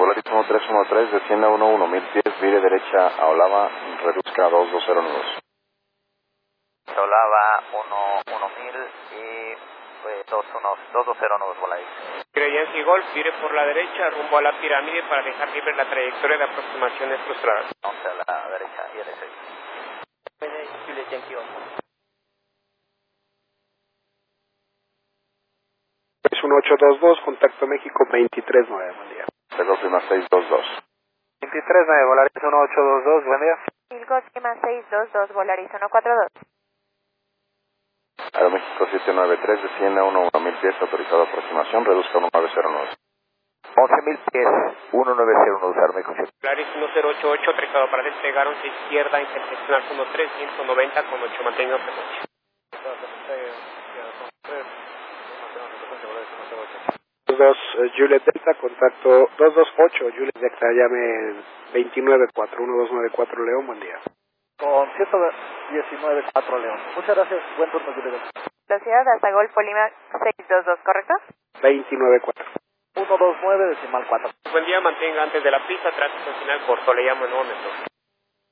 Volaris 1313, descienda 11, 1010, vire derecha a Olava, reduzca a 2209. Olava 1000 y 2209 Volaris. Yankee Golf, vire por la derecha rumbo a la pirámide para dejar libre la trayectoria de aproximaciones frustradas. 11 a la derecha, IL6. Juliet Yankee Golf. 1822, contacto México 239, buen día. Golf Lima 622. 239 Volaris 1822, buen día. Golf Lima 622, Volaris 142. Aeroméxico 793, descienda 1010, autorizado aproximación, reduzca a 1909. 11.000 pies, 1909 Aeroméxico 7. Volaris 1088, autorizado para despegar 11 izquierda, internacional 19190 con 8, mantenga frecuencia. 22 Juliet Delta, contacto 228 Juliet Delta, llame 2941294 León, buen día. Con 119.4 León. Muchas gracias, buen turno Juliet Delta. Velocidad hasta Golfo Lima 622, ¿correcto? 294. 129 decimal 4. Buen día, mantenga antes de la pista, tránsito final corto, le llamo en un momento.